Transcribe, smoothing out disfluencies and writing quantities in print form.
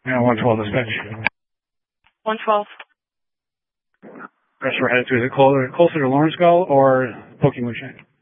Yeah, 112 dispatch. 112. Press we're headed to, is it closer to Lawrence Gull or Pokemon Chain?